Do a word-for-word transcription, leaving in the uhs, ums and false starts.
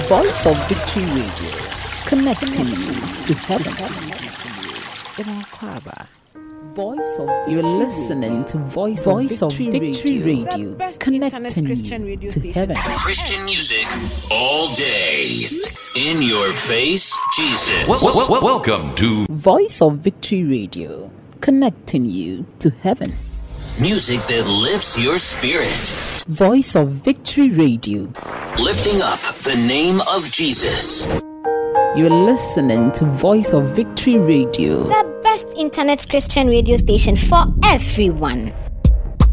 Voice of Victory Radio, connecting you to heaven. Voice of You're listening to Voice, Voice of Victory, Victory Radio, Radio connecting you to heaven. Christian music all day. In your face, Jesus. Well, well, well, welcome to Voice of Victory Radio, connecting you to heaven. Music that lifts your spirit. Voice of Victory Radio, lifting up the name of Jesus. You're listening to Voice of Victory Radio, the best internet Christian radio station for everyone.